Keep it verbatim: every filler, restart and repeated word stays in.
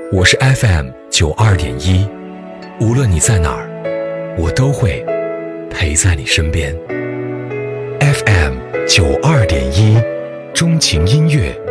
我是 F M 九二点一，无论你在哪儿，我都会陪在你身边。F M 九二点一，钟情音乐，